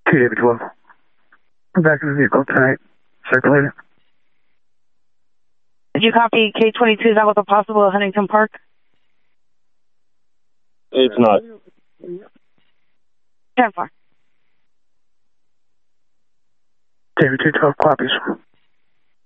KW12. I'm back in the vehicle tonight. Circulating. Did you copy K22? Is that what's possible at Huntington Park? It's not. 10-4. KW212 copies.